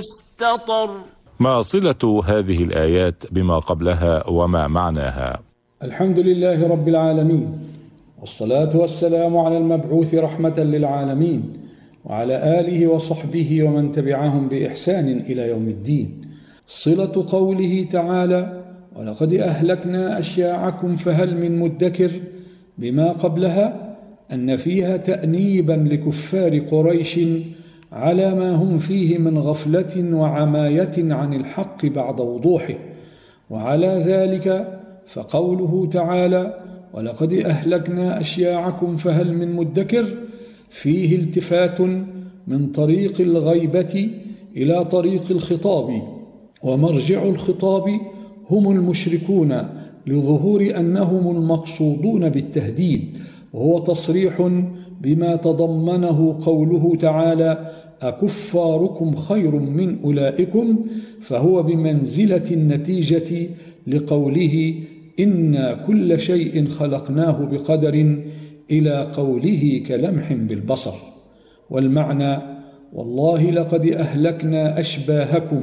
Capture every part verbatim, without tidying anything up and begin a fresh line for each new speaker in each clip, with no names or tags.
مستطر.
ما صلة هذه الآيات بما قبلها وما معناها؟
الحمد لله رب العالمين، والصلاة والسلام على المبعوث رحمة للعالمين، وعلى آله وصحبه ومن تبعهم بإحسان إلى يوم الدين. صلة قوله تعالى: ولقد أهلكنا أشياعكم فهل من مدكر، بما قبلها أن فيها تأنيبا لكفار قريش على ما هم فيه من غفلة وعماية عن الحق بعد وضوحه. وعلى ذلك فقوله تعالى: ولقد أهلكنا أشياعكم فهل من مدكر، فيه التفات من طريق الغيبة إلى طريق الخطاب، ومرجع الخطاب هم المشركون لظهور أنهم المقصودون بالتهديد، وهو تصريح بما تضمنه قوله تعالى: أكفاركم خير من أولئكم، فهو بمنزلة النتيجة لقوله: إنا كل شيء خلقناه بقدر، إلى قوله كلمح بالبصر. والمعنى: والله لقد أهلكنا أشباهكم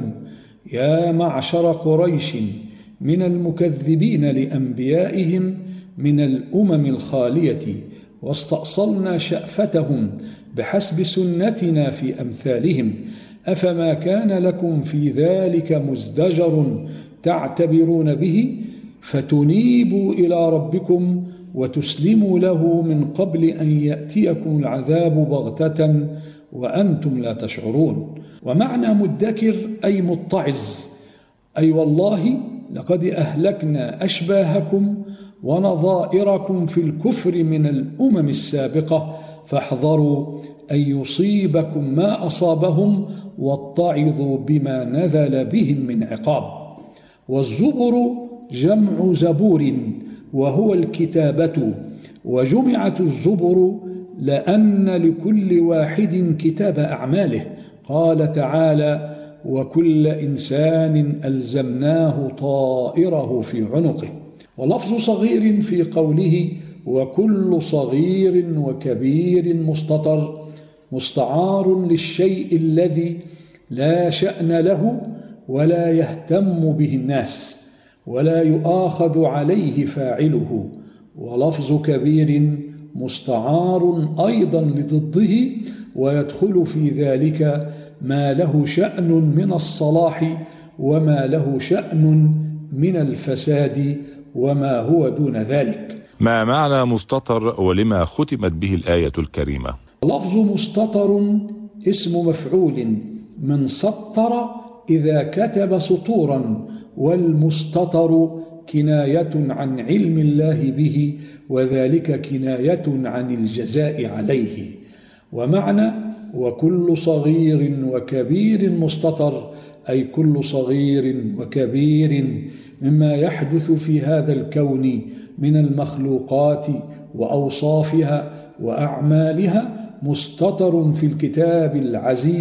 يا معشر قريش من المكذبين لأنبيائهم من الأمم الخالية، واستأصلنا شأفتهم بحسب سنتنا في أمثالهم، أفما كان لكم في ذلك مزدجر تعتبرون به، فتنيبوا إلى ربكم وتسلموا له من قبل أن يأتيكم العذاب بغتة وأنتم لا تشعرون. ومعنى مدكر أي متعظ، أي والله لقد أهلكنا أشباهكم ونظائركم في الكفر من الأمم السابقة، فاحذروا أن يصيبكم ما أصابهم واتعظوا بما نزل بهم من عقاب. والزبر جمع زبور، وهو الكتابة، وجمعت الزبر لأن لكل واحد كتاب أعماله. قال تعالى: وكل إنسان ألزمناه طائره في عنقه. ولفظ صغير في قوله وكل صغير وكبير مستتر مستعار للشيء الذي لا شأن له ولا يهتم به الناس ولا يؤاخذ عليه فاعله. ولفظ كبير مستعار أيضا لضده، ويدخل في ذلك ما له شأن من الصلاح وما له شأن من الفساد وما هو دون ذلك.
ما معنى مستتر ولما ختمت به الآية الكريمة؟
لفظ مستتر اسم مفعول من سطر إذا كتب سطورا، والمستتر كناية عن علم الله به، وذلك كناية عن الجزاء عليه. ومعنى وكل صغير وكبير مستتر أي كل صغير وكبير مما يحدث في هذا الكون من المخلوقات وأوصافها وأعمالها مستتر في الكتاب العزيز